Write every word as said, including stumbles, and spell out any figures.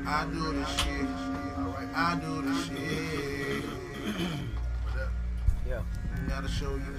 I do this shit. I do this shit. Yeah. Gotta show you.